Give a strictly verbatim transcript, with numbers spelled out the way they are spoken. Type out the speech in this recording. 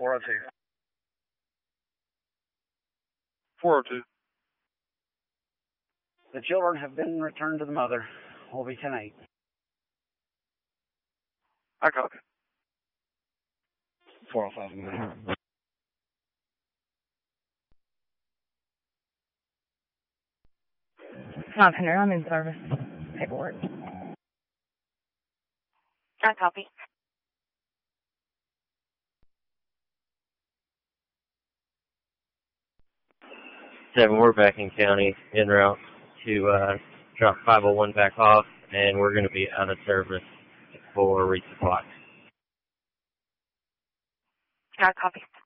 four oh two. four oh two. The children have been returned to the mother. Will be ten eight. I copy. four oh five. five hundred, I'm in service. Paperwork. I copy. Seven, we're back in county, en route to uh, drop five oh one back off, and we're going to be out of service for resupply. I copy.